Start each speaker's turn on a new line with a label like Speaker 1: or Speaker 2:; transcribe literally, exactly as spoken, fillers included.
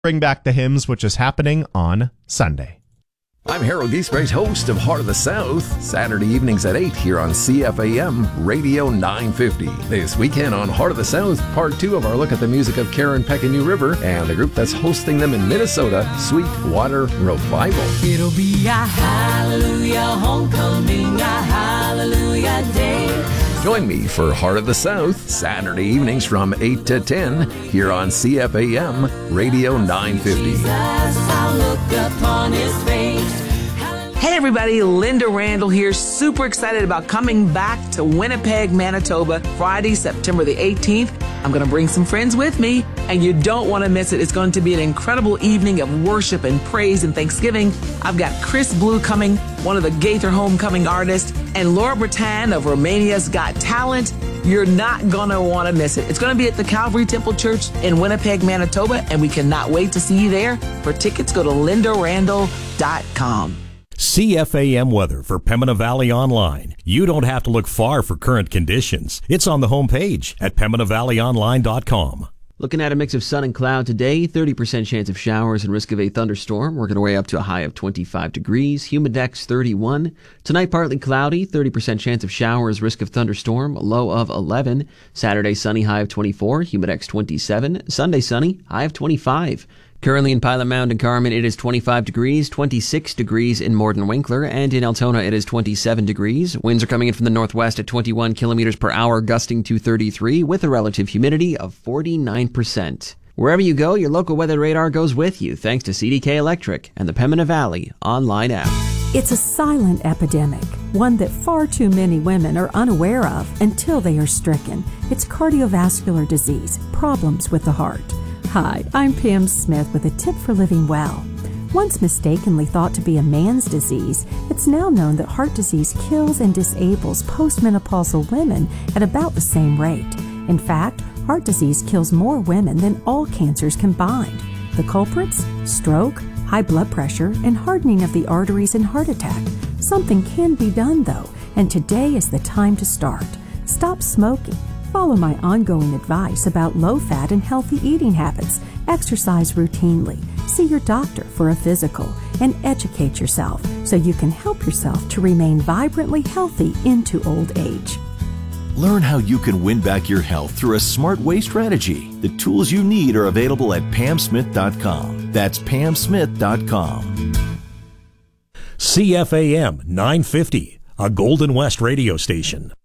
Speaker 1: Bring Back the Hymns, which is happening on Sunday.
Speaker 2: I'm Harold Giesbrecht, host of Heart of the South, Saturday evenings at eight here on C F A M Radio nine fifty. This weekend on Heart of the South, part two of our look at the music of Karen Peck and New River and the group that's hosting them in Minnesota, Sweetwater Revival.
Speaker 3: It'll be a hallelujah homecoming, a hallelujah day.
Speaker 2: Join me for Heart of the South, Saturday evenings from eight to ten here on C F A M Radio nine fifty.
Speaker 3: Jesus, I look upon his face.
Speaker 4: Hey everybody, Linda Randall here, super excited about coming back to Winnipeg, Manitoba, Friday, September the eighteenth. I'm going to bring some friends with me, and you don't want to miss it. It's going to be an incredible evening of worship and praise and thanksgiving. I've got Chris Blue coming, one of the Gaither Homecoming artists, and Laura Bretan of Romania's Got Talent. You're not going to want to miss it. It's going to be at the Calvary Temple Church in Winnipeg, Manitoba, and we cannot wait to see you there. For tickets, go to linda randall dot com.
Speaker 5: C F A M weather for Pembina Valley Online. You don't have to look far for current conditions. It's on the homepage at pembina valley online dot com.
Speaker 6: Looking at a mix of sun and cloud today, thirty percent chance of showers and risk of a thunderstorm, working our way up to a high of twenty-five degrees. Humidex thirty-one. Tonight partly cloudy, thirty percent chance of showers, risk of thunderstorm, a low of eleven. Saturday sunny, high of twenty-four. Humidex twenty-seven. Sunday sunny, high of twenty-five. Currently in Pilot Mound and Carmen, it is twenty-five degrees, twenty-six degrees in Morden Winkler, and in Altona, it is twenty-seven degrees. Winds are coming in from the northwest at twenty-one kilometers per hour, gusting to thirty-three, with a relative humidity of forty-nine percent. Wherever you go, your local weather radar goes with you, thanks to C D K Electric and the Pembina Valley online app.
Speaker 7: It's a silent epidemic, one that far too many women are unaware of until they are stricken. It's cardiovascular disease, problems with the heart. Hi, I'm Pam Smith with a tip for living well. Once mistakenly thought to be a man's disease, it's now known that heart disease kills and disables postmenopausal women at about the same rate. In fact, heart disease kills more women than all cancers combined. The culprits? Stroke, high blood pressure, and hardening of the arteries and heart attack. Something can be done though, and today is the time to start. Stop smoking. Follow my ongoing advice about low-fat and healthy eating habits, exercise routinely, see your doctor for a physical, and educate yourself so you can help yourself to remain vibrantly healthy into old age.
Speaker 8: Learn how you can win back your health through a smart way strategy. The tools you need are available at pam smith dot com. That's pam smith dot com.
Speaker 5: C F A M nine fifty, a Golden West radio station.